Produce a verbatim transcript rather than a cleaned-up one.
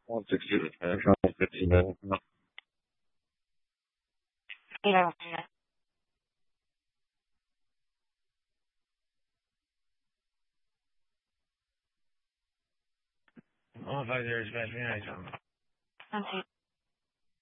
one sixty, uh, fifteen minutes. Yeah. Oh, five years, five years.